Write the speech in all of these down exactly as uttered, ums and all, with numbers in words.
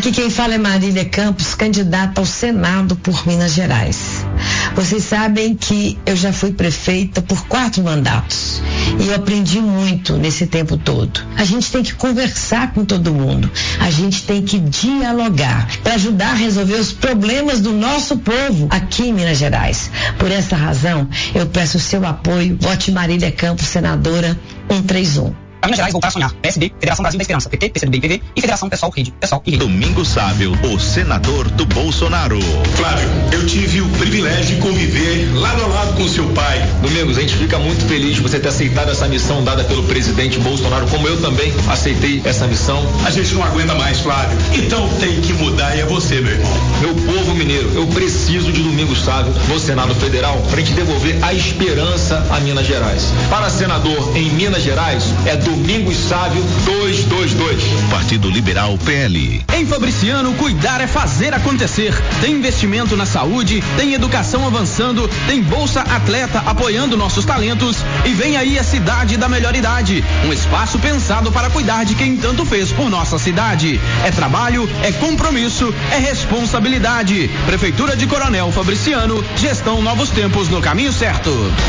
Aqui quem fala é Marília Campos, candidata ao Senado por Minas Gerais. Vocês sabem que eu já fui prefeita por quatro mandatos e eu aprendi muito nesse tempo todo. A gente tem que conversar com todo mundo, a gente tem que dialogar para ajudar a resolver os problemas do nosso povo aqui em Minas Gerais. Por essa razão, eu peço o seu apoio. Vote Marília Campos, senadora cento e trinta e um. Para Minas Gerais, voltar a sonhar. P S B, Federação Brasil da Esperança, P T, P C do B e P V e Federação Pessoal Rede. Pessoal e Rede. Domingos Sábio, o senador do Bolsonaro. Flávio, eu tive o privilégio de conviver lado a lado com seu pai. Domingos, a gente fica muito feliz de você ter aceitado essa missão dada pelo presidente Bolsonaro, como eu também aceitei essa missão. A gente não aguenta mais, Flávio. Então tem que mudar e é você, meu irmão. Meu povo mineiro, eu preciso de Domingos Sábio no Senado Federal para a gente devolver a esperança a Minas Gerais. Para senador em Minas Gerais, é Domingos Sábio duzentos e vinte e dois. Partido Liberal P L. Em Fabriciano, cuidar é fazer acontecer. Tem investimento na saúde, tem educação avançando, tem Bolsa Atleta apoiando nossos talentos e vem aí a Cidade da Melhor Idade, um espaço pensado para cuidar de quem tanto fez por nossa cidade. É trabalho, é compromisso, é responsabilidade. Prefeitura de Coronel Fabriciano, gestão Novos Tempos no caminho certo.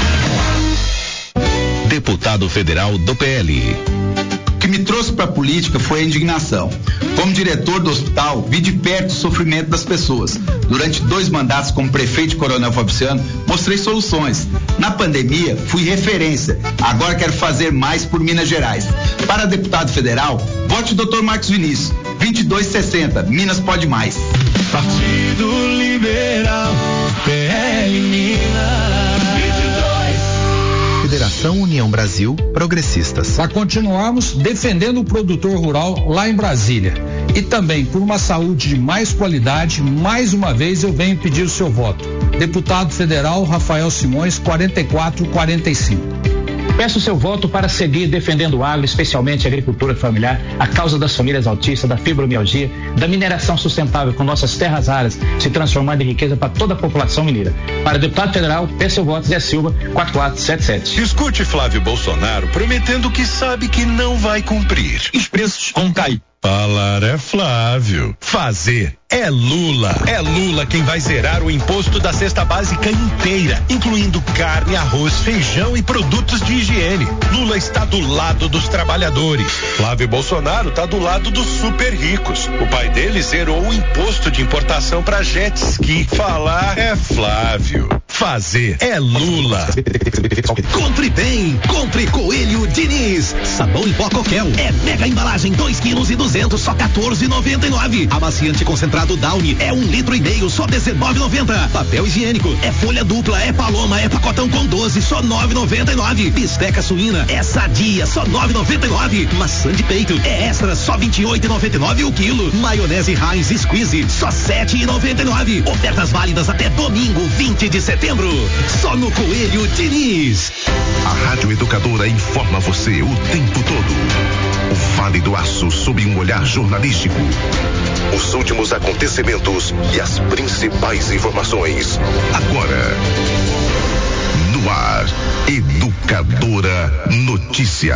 Deputado federal do P L. O que me trouxe para a política foi a indignação. Como diretor do hospital, vi de perto o sofrimento das pessoas. Durante dois mandatos como prefeito de Coronel Fabriciano, mostrei soluções. Na pandemia, fui referência. Agora quero fazer mais por Minas Gerais. Para deputado federal, vote o doutor Marcos Vinícius, vinte e dois sessenta. Minas pode mais. Partido Liberal, P L Minas. Federação União Brasil Progressistas. Para continuarmos defendendo o produtor rural lá em Brasília e também por uma saúde de mais qualidade, mais uma vez eu venho pedir o seu voto. Deputado federal Rafael Simões, quarenta e quatro quarenta e cinco. Peço seu voto para seguir defendendo o agro, especialmente a agricultura familiar, a causa das famílias autistas, da fibromialgia, da mineração sustentável, com nossas terras raras se transformando em riqueza para toda a população mineira. Para deputado federal, peço seu voto, Zé Silva, quatro quatro sete sete. Escute Flávio Bolsonaro prometendo que sabe que não vai cumprir. Os preços vão cair. Falar é Flávio. Fazer é Lula. É Lula quem vai zerar o imposto da cesta básica inteira, incluindo carne, arroz, feijão e produtos de higiene. Lula está do lado dos trabalhadores. Flávio Bolsonaro está do lado dos super ricos. O pai dele zerou o imposto de importação para jet ski. Falar é Flávio. Fazer é Lula. Compre bem, compre Coelho Diniz. Sabão em pó Coquel. É mega embalagem, dois quilos e duzentos, só quatorze e noventa e nove. Amaciante concentrado Downy é um litro e meio, só dezenove e noventa. Papel higiênico é folha dupla, é Paloma, é pacotão com doze, só nove e noventa e nove. Bisteca suína é Sadia, só nove e noventa e nove. Maçã de peito é Extra, só vinte e oito e noventa e nove o quilo. Maionese Heinz Squeeze, só sete e noventa e nove. Ofertas válidas até domingo, vinte de setembro. Só no Coelho Diniz. A Rádio Educadora informa você o tempo todo. O Vale do Aço sob um olhar jornalístico. Os últimos acontecimentos e as principais informações. Agora, no ar, Educadora Notícia.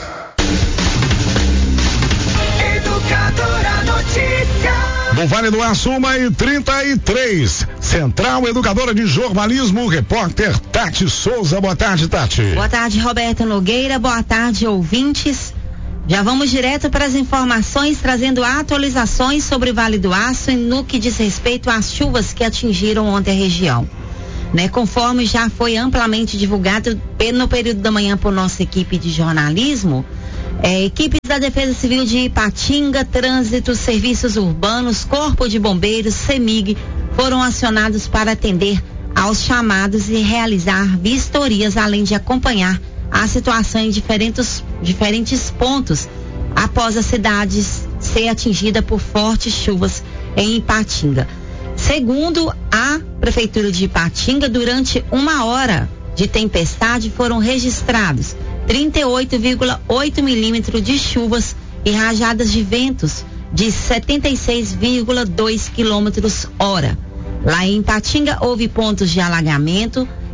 Educadora Notícia. Do Vale do Aço, uma e trinta e três. Central Educadora de Jornalismo, repórter Tati Souza. Boa tarde, Tati. Boa tarde, Roberto Nogueira. Boa tarde, ouvintes. Já vamos direto para as informações, trazendo atualizações sobre o Vale do Aço e no que diz respeito às chuvas que atingiram ontem a região. Né, conforme já foi amplamente divulgado no período da manhã por nossa equipe de jornalismo, é, equipes da Defesa Civil de Ipatinga, Trânsito, Serviços Urbanos, Corpo de Bombeiros, CEMIG, foram acionados para atender aos chamados e realizar vistorias, além de acompanhar a situação em diferentes, diferentes pontos após a cidade ser atingida por fortes chuvas em Ipatinga. Segundo a Prefeitura de Ipatinga, durante uma hora de tempestade foram registrados trinta e oito vírgula oito milímetros de chuvas e rajadas de ventos de setenta e seis vírgula dois quilômetros hora. Lá em Ipatinga houve pontos de alagamento,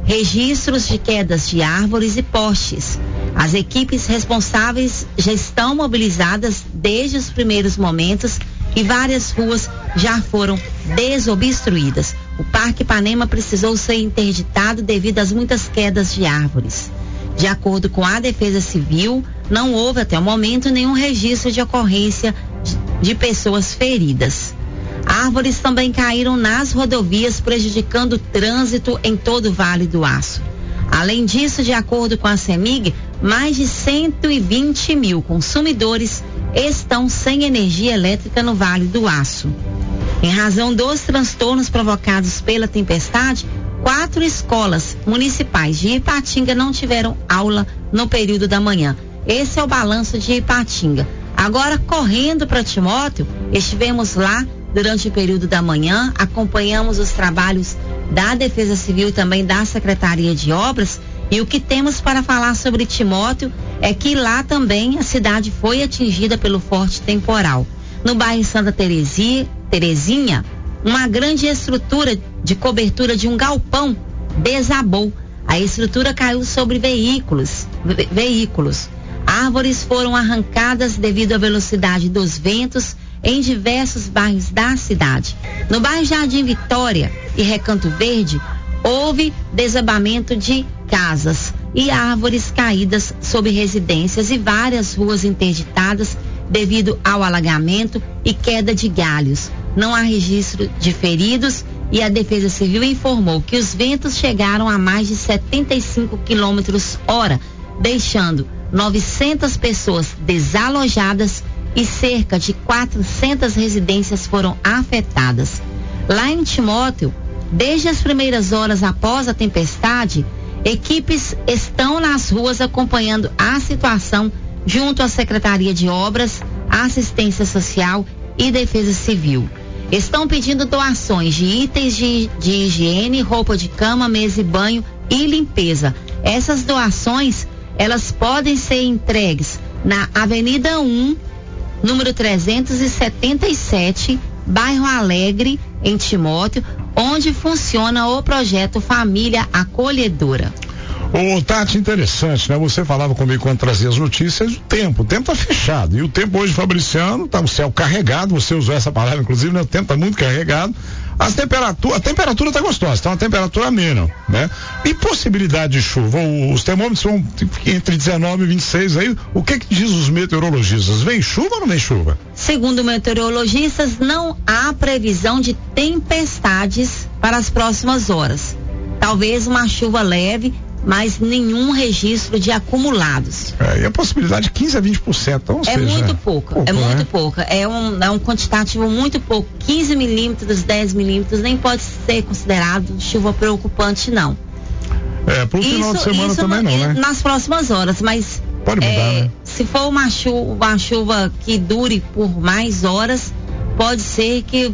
registros de quedas de árvores e postes. As equipes responsáveis já estão mobilizadas desde os primeiros momentos e várias ruas já foram desobstruídas. O Parque Ipanema precisou ser interditado devido às muitas quedas de árvores. De acordo com a Defesa Civil, não houve até o momento nenhum registro de ocorrência de, de pessoas feridas. Árvores também caíram nas rodovias, prejudicando o trânsito em todo o Vale do Aço. Além disso, de acordo com a CEMIG, mais de cento e vinte mil consumidores estão sem energia elétrica no Vale do Aço. Em razão dos transtornos provocados pela tempestade, quatro escolas municipais de Ipatinga não tiveram aula no período da manhã. Esse é o balanço de Ipatinga. Agora, correndo para Timóteo, estivemos lá durante o período da manhã, acompanhamos os trabalhos da Defesa Civil e também da Secretaria de Obras, e o que temos para falar sobre Timóteo é que lá também a cidade foi atingida pelo forte temporal. No bairro Santa Teresia, Terezinha, uma grande estrutura de cobertura de um galpão desabou. A estrutura caiu sobre veículos, ve- veículos. Árvores foram arrancadas devido à velocidade dos ventos em diversos bairros da cidade. No bairro Jardim Vitória e Recanto Verde, houve desabamento de casas e árvores caídas sobre residências e várias ruas interditadas devido ao alagamento e queda de galhos. Não há registro de feridos e a Defesa Civil informou que os ventos chegaram a mais de setenta e cinco quilômetros hora, deixando novecentas pessoas desalojadas e cerca de quatrocentas residências foram afetadas. Lá em Timóteo, desde as primeiras horas após a tempestade, equipes estão nas ruas acompanhando a situação junto à Secretaria de Obras, Assistência Social e Defesa Civil. Estão pedindo doações de itens de, de higiene, roupa de cama, mesa e banho e limpeza. Essas doações, elas podem ser entregues na Avenida um, número trezentos e setenta e sete, bairro Alegre, em Timóteo, onde funciona o projeto Família Acolhedora. Ô, Tati, interessante, né? Você falava comigo quando trazia as notícias do tempo. O tempo tá fechado. E o tempo hoje, Fabriciano, tá o céu carregado. Você usou essa palavra, inclusive, né? O tempo tá muito carregado. As temperaturas, a temperatura tá gostosa, tá uma temperatura amena, né? E possibilidade de chuva? Os termômetros são entre dezenove e vinte e seis aí. O que que diz os meteorologistas? Vem chuva ou não vem chuva? Segundo meteorologistas, não há previsão de tempestades para as próximas horas. Talvez uma chuva leve, mas nenhum registro de acumulados. É, e a possibilidade de quinze a vinte por cento. Então, é seja, muito pouca, pouco, é né? muito pouca. É um, é um quantitativo muito pouco. quinze milímetros, dez milímetros, nem pode ser considerado chuva preocupante, não. É, pro isso, final de semana isso também no, não, né? Nas próximas horas, mas pode mudar, é, né? Se for uma chuva, uma chuva que dure por mais horas, pode ser que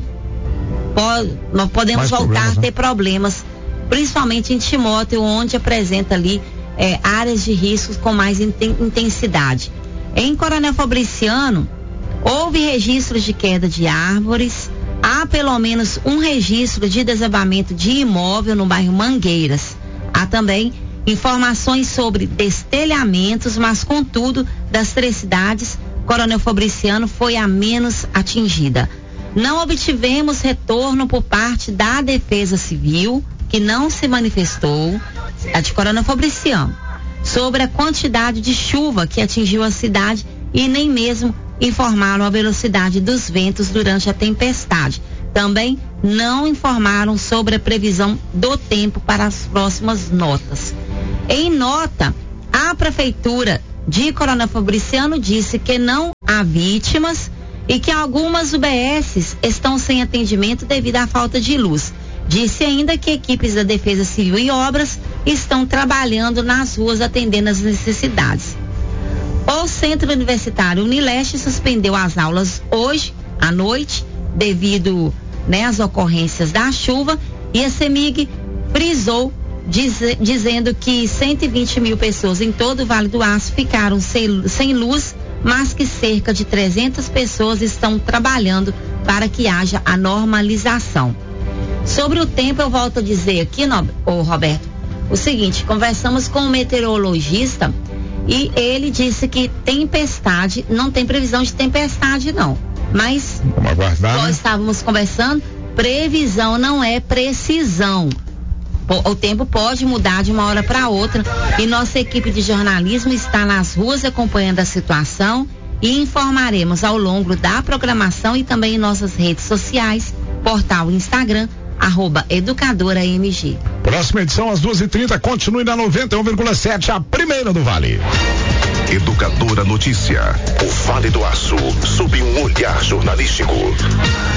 pode, nós podemos mais voltar a ter né? problemas, principalmente em Timóteo, onde apresenta ali é, áreas de riscos com mais intensidade. Em Coronel Fabriciano, houve registros de queda de árvores, há pelo menos um registro de desabamento de imóvel no bairro Mangueiras. Há também informações sobre destelhamentos, mas contudo, das três cidades, Coronel Fabriciano foi a menos atingida. Não obtivemos retorno por parte da Defesa Civil, que não se manifestou, a de Coronel Fabriciano, sobre a quantidade de chuva que atingiu a cidade e nem mesmo informaram a velocidade dos ventos durante a tempestade. Também não informaram sobre a previsão do tempo para as próximas notas. Em nota, a Prefeitura de Coronel Fabriciano disse que não há vítimas e que algumas U B Ss estão sem atendimento devido à falta de luz. Disse ainda que equipes da Defesa Civil e Obras estão trabalhando nas ruas atendendo às necessidades. O Centro Universitário Unileste suspendeu as aulas hoje à noite devido, né, às ocorrências da chuva, e a CEMIG frisou diz, dizendo que cento e vinte mil pessoas em todo o Vale do Aço ficaram sem, sem luz, mas que cerca de trezentas pessoas estão trabalhando para que haja a normalização. Sobre o tempo, eu volto a dizer aqui, no, oh, Roberto, o seguinte, conversamos com o meteorologista e ele disse que tempestade, não tem previsão de tempestade não, mas vamos aguardar, nós né? estávamos conversando, previsão não é precisão. O tempo pode mudar de uma hora para outra e nossa equipe de jornalismo está nas ruas acompanhando a situação e informaremos ao longo da programação e também em nossas redes sociais, portal Instagram, arroba Educadora M G. Próxima edição às duas e trinta, continue na noventa e um vírgula sete, a primeira do Vale. Educadora Notícia, o Vale do Aço, sob um olhar jornalístico.